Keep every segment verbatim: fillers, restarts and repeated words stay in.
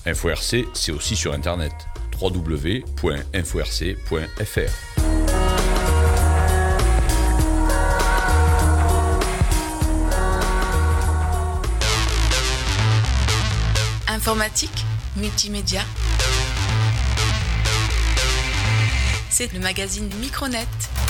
Info R C, c'est aussi sur Internet. w w w point info r c point f r. Informatique, multimédia. C'est le magazine Micronet.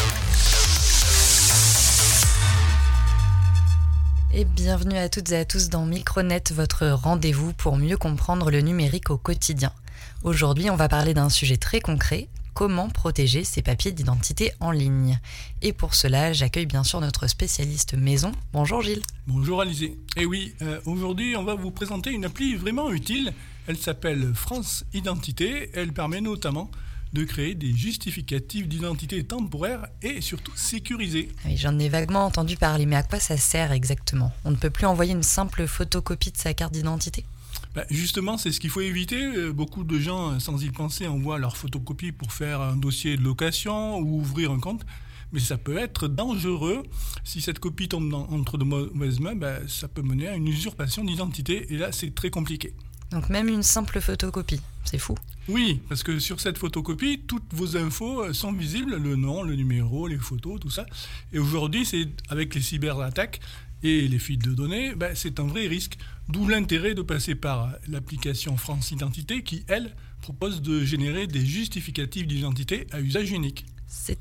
Et bienvenue à toutes et à tous dans Micronet, votre rendez-vous pour mieux comprendre le numérique au quotidien. Aujourd'hui, on va parler d'un sujet très concret, comment protéger ses papiers d'identité en ligne. Et pour cela, j'accueille bien sûr notre spécialiste maison. Bonjour Gilles. Bonjour Alizé. Et oui, euh, aujourd'hui, on va vous présenter une appli vraiment utile. Elle s'appelle France Identité. Elle permet notamment de créer des justificatifs d'identité temporaire et surtout sécurisés. Oui, j'en ai vaguement entendu parler, mais à quoi ça sert exactement ? On ne peut plus envoyer une simple photocopie de sa carte d'identité ? Ben justement, c'est ce qu'il faut éviter. Beaucoup de gens, sans y penser, envoient leur photocopie pour faire un dossier de location ou ouvrir un compte. Mais ça peut être dangereux. Si cette copie tombe dans, entre de mauvaises mains, ben, ça peut mener à une usurpation d'identité. Et là, c'est très compliqué. Donc même une simple photocopie, c'est fou. Oui, parce que sur cette photocopie, toutes vos infos sont visibles, le nom, le numéro, les photos, tout ça. Et aujourd'hui, c'est avec les cyberattaques et les fuites de données, ben, c'est un vrai risque. D'où l'intérêt de passer par l'application France Identité qui, elle, propose de générer des justificatifs d'identité à usage unique. C'est-à-dire ?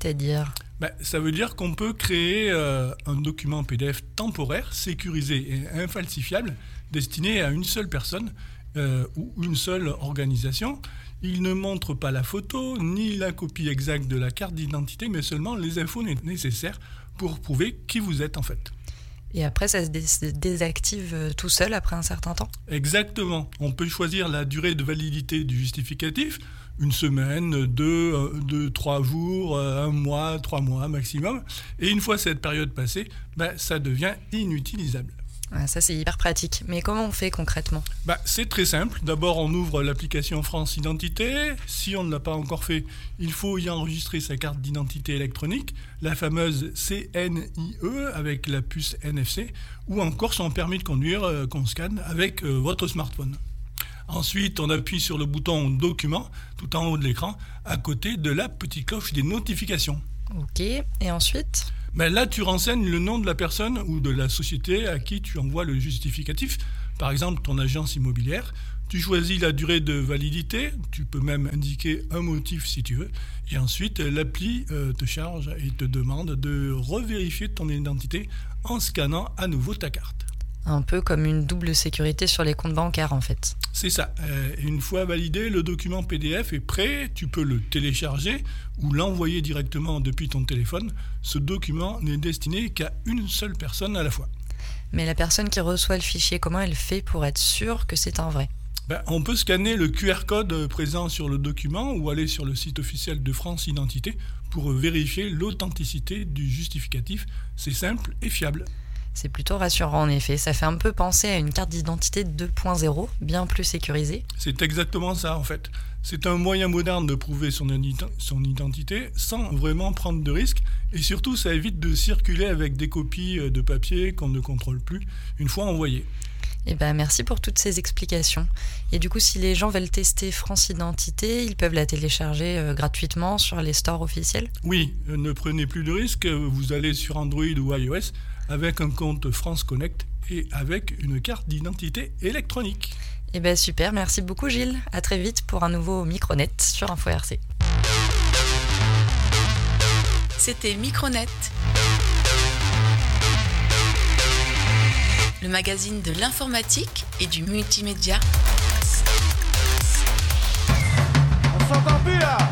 Ben, ça veut dire qu'on peut créer euh, un document P D F temporaire, sécurisé et infalsifiable, destiné à une seule personne euh, ou une seule organisation. Il ne montre pas la photo ni la copie exacte de la carte d'identité, mais seulement les infos nécessaires pour prouver qui vous êtes en fait. Et après, ça se, dé- se désactive tout seul après un certain temps ? Exactement. On peut choisir la durée de validité du justificatif, une semaine, deux, deux trois jours, un mois, trois mois maximum. Et une fois cette période passée, ben, ça devient inutilisable. Ah, ça, c'est hyper pratique. Mais comment on fait concrètement ? Bah, c'est très simple. D'abord, on ouvre l'application France Identité. Si on ne l'a pas encore fait, il faut y enregistrer sa carte d'identité électronique, la fameuse C N I E avec la puce N F C, ou encore son permis de conduire euh, qu'on scanne avec euh, votre smartphone. Ensuite, on appuie sur le bouton Document, tout en haut de l'écran, à côté de la petite cloche des notifications. Ok, et ensuite ? Ben là, tu renseignes le nom de la personne ou de la société à qui tu envoies le justificatif. Par exemple, ton agence immobilière. Tu choisis la durée de validité. Tu peux même indiquer un motif si tu veux. Et ensuite, l'appli euh, te charge et te demande de revérifier ton identité en scannant à nouveau ta carte. Un peu comme une double sécurité sur les comptes bancaires en fait. C'est ça. Euh, une fois validé, le document P D F est prêt. Tu peux le télécharger ou l'envoyer directement depuis ton téléphone. Ce document n'est destiné qu'à une seule personne à la fois. Mais la personne qui reçoit le fichier, comment elle fait pour être sûre que c'est un vrai ? Ben, on peut scanner le Q R code présent sur le document ou aller sur le site officiel de France Identité pour vérifier l'authenticité du justificatif. C'est simple et fiable. C'est plutôt rassurant en effet, ça fait un peu penser à une carte d'identité deux point zéro, bien plus sécurisée. C'est exactement ça en fait. C'est un moyen moderne de prouver son, ident- son identité sans vraiment prendre de risques et surtout ça évite de circuler avec des copies de papier qu'on ne contrôle plus une fois envoyées. Eh ben, merci pour toutes ces explications. Et du coup, si les gens veulent tester France Identité, ils peuvent la télécharger euh, gratuitement sur les stores officiels ? Oui, euh, ne prenez plus de risques, vous allez sur Android ou iOS avec un compte France Connect et avec une carte d'identité électronique. Eh ben super, merci beaucoup Gilles. À très vite pour un nouveau Micronet sur Info R C. C'était Micronet, le magazine de l'informatique et du multimédia. On s'entend plus là.